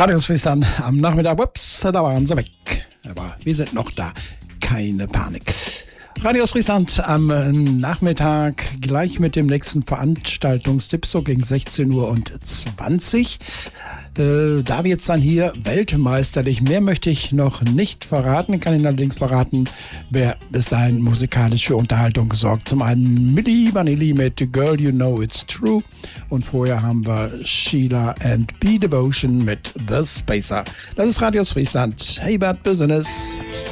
Radios Friesland am Nachmittag. Ups, da waren sie weg. Aber wir sind noch da. Keine Panik. Radios Friesland am Nachmittag gleich mit dem nächsten Veranstaltungstipp, so gegen 16:20 Uhr. Da wird's dann hier weltmeisterlich. Mehr möchte ich noch nicht verraten, kann Ihnen allerdings verraten, wer bis dahin musikalisch für Unterhaltung sorgt. Zum einen Milli Vanilli mit Girl You Know It's True und vorher haben wir Sheila and B Devotion mit The Spacer. Das ist Radios Friesland. Hey Bad Business.